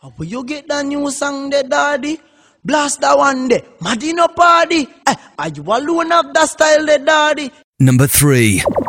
Where you get that new song there, daddy? Blast that one there. Madino party. Are you alone of that style there, daddy? Number 3.